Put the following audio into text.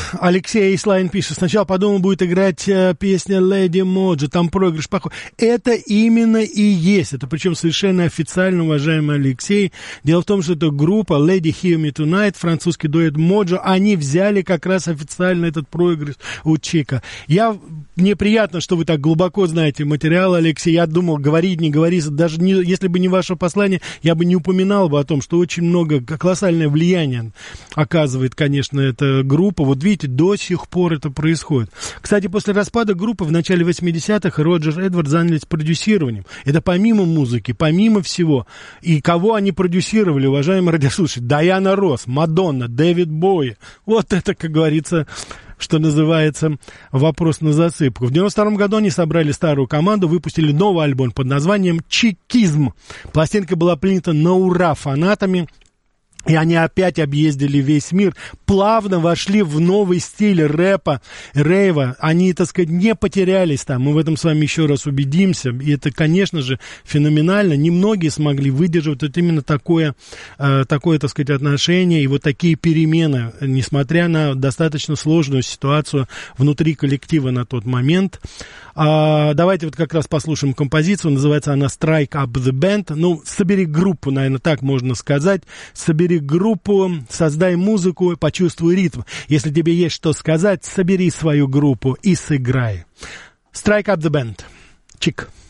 Алексей Ислайн пишет, сначала подумал, будет играть песня Lady Mojo, там проигрыш похож. Это именно и есть, это причем совершенно официально, уважаемый Алексей. Дело в том, что это группа Lady Hear Me Tonight, французский дуэт Mojo, они взяли как раз официально этот проигрыш у Чика. Мне приятно, что вы так глубоко знаете материал, Алексей. Я думал, говорить, не говорить, даже если бы не ваше послание, я бы не упоминал бы о том, что очень много, колоссальное влияние оказывает, конечно, эта группа. Вот видите, до сих пор это происходит. Кстати, после распада группы в начале 80-х Роджер Эдвард занялись продюсированием. Это помимо музыки, помимо всего. И кого они продюсировали, уважаемые радиослушатели? Дайана Росс, Мадонна, Дэвид Боуи. Вот это, как говорится, что называется, вопрос на засыпку. В 92 году они собрали старую команду, выпустили новый альбом под названием «Чикизм». Пластинка была принята на ура фанатами, и они опять объездили весь мир, плавно вошли в новый стиль рэпа, рейва. Они, так сказать, не потерялись там. Мы в этом с вами еще раз убедимся. И это, конечно же, феноменально. Немногие смогли выдержать вот именно такое, так сказать, отношение и вот такие перемены, несмотря на достаточно сложную ситуацию внутри коллектива на тот момент. Давайте вот как раз послушаем композицию. Называется она «Strike Up the Band». Ну, собери группу, наверное, так можно сказать. Собери группу, создай музыку, почувствуй ритм. Если тебе есть что сказать, собери свою группу и сыграй. Strike Up the Band. Чик.